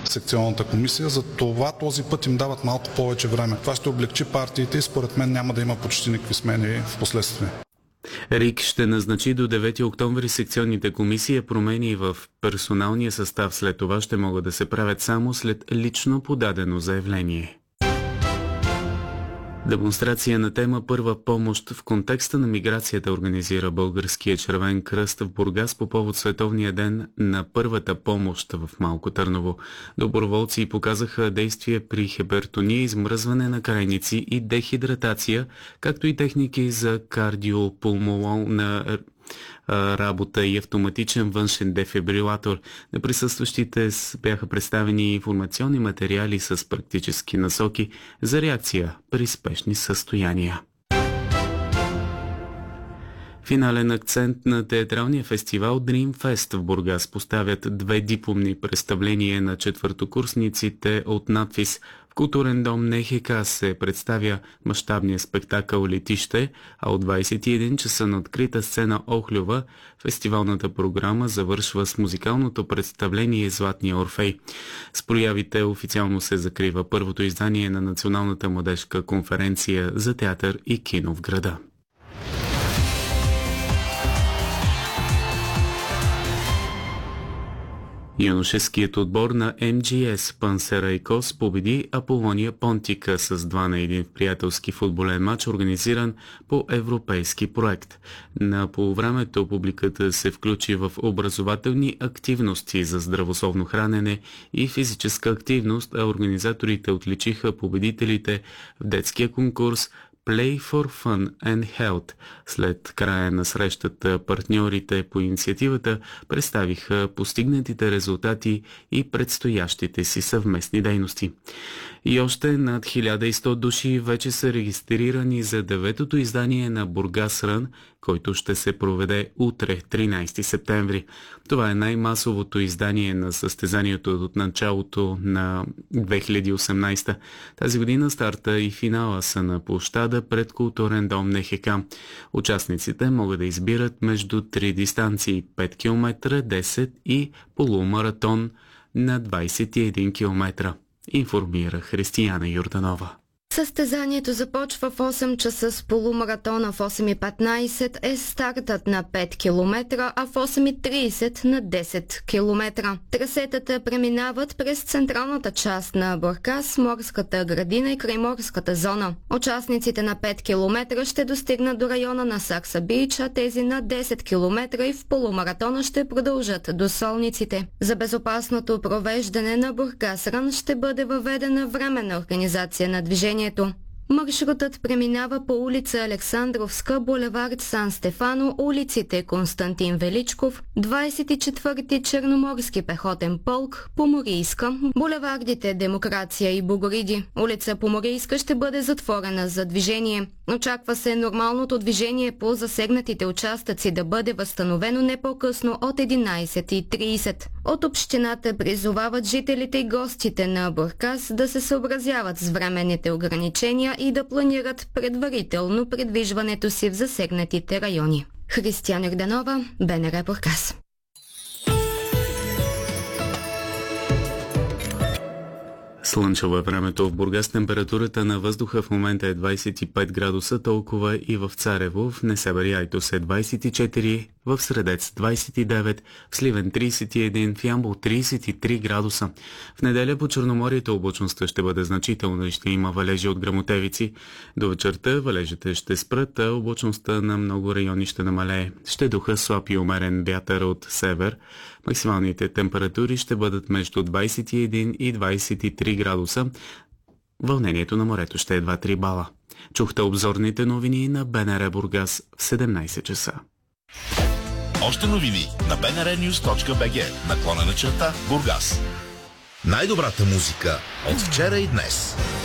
секционната комисия. За това този път им дават малко повече време. Това ще облегчи партиите и според мен няма да има почти никакви смени в последствие. РИК ще назначи до 9 октомври секционните комисии, промени в персоналния състав след това ще могат да се правят само след лично подадено заявление. Демонстрация на тема «Първа помощ» в контекста на миграцията организира Българския червен кръст в Бургас по повод Световния ден на първата помощ в Малко Търново. Доброволци показаха действия при хипертония, измръзване на крайници и дехидратация, както и техники за кардиопулмолна работа и автоматичен външен дефибрилатор. На присъстващите бяха представени информационни материали с практически насоки за реакция при спешни състояния. Финален акцент на театралния фестивал Dreamfest в Бургас поставят 2 дипломни представления на четвъртокурсниците от надфис. В културен дом НХК се представя мащабния спектакъл «Летище», а от 21 часа на открита сцена Охлюва фестивалната програма завършва с музикалното представление «Златния Орфей». С проявите официално се закрива първото издание на Националната младежка конференция за театър и кино в града. Юношеският отбор на МГС Пансерайкос победи Аполония Понтика с 2-1 в приятелски футболен матч, организиран по европейски проект. На полувремето публиката се включи в образователни активности за здравословно хранене и физическа активност, а организаторите отличиха победителите в детския конкурс Play for Fun and Health. След края на срещата партньорите по инициативата представиха постигнатите резултати и предстоящите си съвместни дейности. И още над 1100 души вече са регистрирани за 9-то издание на Бургас Рън, който ще се проведе утре, 13 септември. Това е най-масовото издание на състезанието от началото на 2018. Тази година старта и финала са на площада пред културен дом НХК. Участниците могат да избират между 3 дистанции – 5 км, 10 и полумаратон на 21 км. Информира Християна Йорданова. Състезанието започва в 8 часа с полумаратона. В 8:15 е стартът на 5 км, а в 8:30 на 10 км. Трасетата преминават през централната част на Бургас, морската градина и крайморската зона. Участниците на 5 км ще достигнат до района на Сакса Бич, а тези на 10 км и в полумаратона ще продължат до Солниците. За безопасното провеждане на Бургас Рън ще бъде въведена временна организация на движение. Маршрутът преминава по улица Александровска, булевард Сан Стефано, улиците Константин Величков, 24-ти Черноморски пехотен полк, Поморийска, булевардите Демокрация и Богориди. Улица Поморийска ще бъде затворена за движение. Очаква се нормалното движение по засегнатите участъци да бъде възстановено не по-късно от 11:30. От общината призовават жителите и гостите на Бургас да се съобразяват с временните ограничения и да планират предварително придвижването си в засегнатите райони. Християна Йорданова, БНР Бургас. Слънчево е времето в Бургас. Температурата на въздуха в момента е 25 градуса, толкова и в Царево. В Несебър и Айтос е 24, в Средец 29, в Сливен 31, в Ямбол 33 градуса. В неделя по Черноморието облачността ще бъде значителна и ще има валежи от гръмотевици. До вечерта валежите ще спрат, а облачността на много райони ще намалее. Ще духа слаб и умерен вятър от север. Максималните температури ще бъдат между 21 и 23 градуса. Вълнението на морето ще е 2-3 бала. Чухте обзорните новини на БНР Бургас в 17 часа. Още новини на bnrnews.bg /Бургас. Най-добрата музика от вчера и днес.